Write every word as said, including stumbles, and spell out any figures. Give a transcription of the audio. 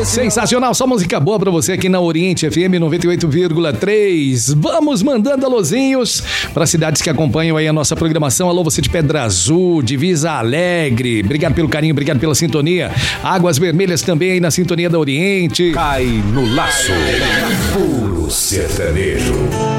Sensacional, só música boa pra você aqui na Oriente F M noventa e oito vírgula três. Vamos mandando alôzinhos para cidades que acompanham aí a nossa programação. Alô, você de Pedra Azul, Divisa Alegre. Obrigado pelo carinho, obrigado pela sintonia. Águas Vermelhas também aí na sintonia da Oriente. Cai no laço. Puro sertanejo.